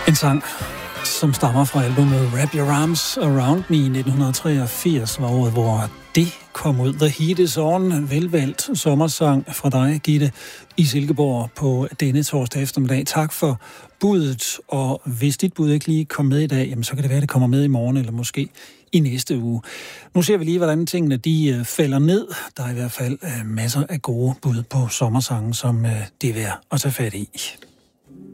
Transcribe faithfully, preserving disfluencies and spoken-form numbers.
En sang, som stammer fra albumet Wrap Your Arms Around Me i nitten treogfirs, var året, hvor det kom ud. The Heat Is On, velvalgt sommersang fra dig, Gitte, i Silkeborg på denne torsdag eftermiddag. Tak for budet, og hvis dit bud ikke lige kom med i dag, jamen så kan det være, at det kommer med i morgen, eller måske i næste uge. Nu ser vi lige, hvordan tingene de falder ned. Der er i hvert fald masser af gode bud på sommersangen, som det er værd at tage fat i.